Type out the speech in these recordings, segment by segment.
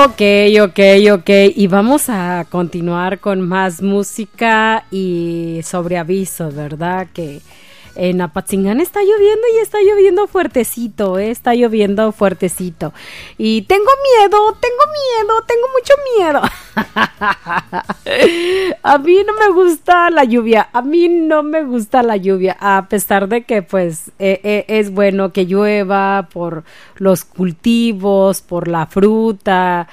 Ok. Y vamos a continuar con más música y sobre aviso, ¿verdad? Que en Apatzingán está lloviendo y está lloviendo fuertecito, está lloviendo fuertecito. Y tengo mucho miedo. A mí no me gusta la lluvia, a pesar de que pues es bueno que llueva por los cultivos, por la fruta,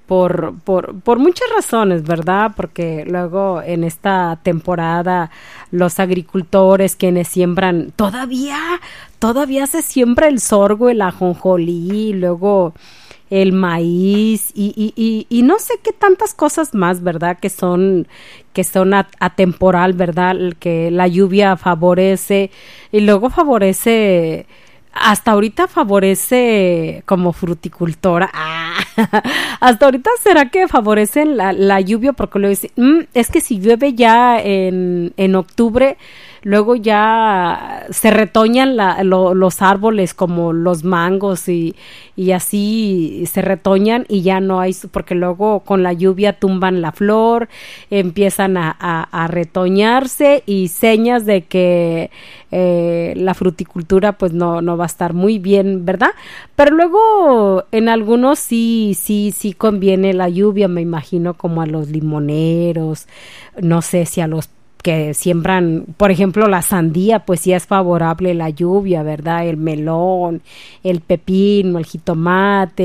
por muchas razones, ¿verdad? Porque luego en esta temporada los agricultores quienes siembran, todavía se siembra el sorgo, el ajonjolí, luego el maíz y no sé qué tantas cosas más, ¿verdad? Que son atemporal, ¿verdad? Que la lluvia favorece y luego favorece. Hasta ahorita favorece como fruticultora. Hasta ahorita será que favorece la lluvia porque luego dice, es que si llueve ya en octubre, luego ya se retoñan los árboles como los mangos y así se retoñan y ya no hay, porque luego con la lluvia tumban la flor, empiezan a retoñarse y señas de que la fruticultura pues no va a estar muy bien, ¿verdad? Pero luego en algunos sí conviene la lluvia, me imagino como a los limoneros, no sé si a los que siembran, por ejemplo, la sandía, pues sí es favorable la lluvia, ¿verdad? El melón, el pepino, el jitomate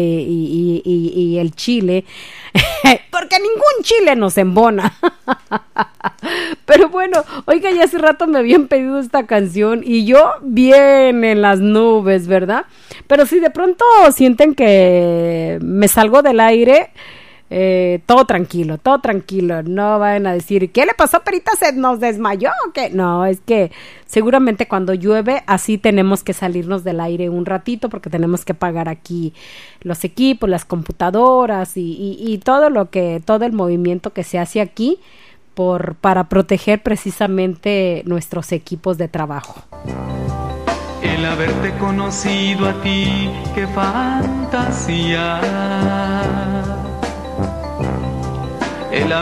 y el chile, porque ningún chile nos embona. Pero bueno, oiga, ya hace rato me habían pedido esta canción y yo bien en las nubes, ¿verdad? Pero si de pronto sienten que me salgo del aire, todo tranquilo, no vayan a decir, ¿qué le pasó, Perita? ¿Se nos desmayó o qué? No, es que seguramente cuando llueve así tenemos que salirnos del aire un ratito porque tenemos que pagar aquí los equipos, las computadoras y todo el movimiento que se hace aquí para proteger precisamente nuestros equipos de trabajo. El haberte conocido a ti, qué fantasía.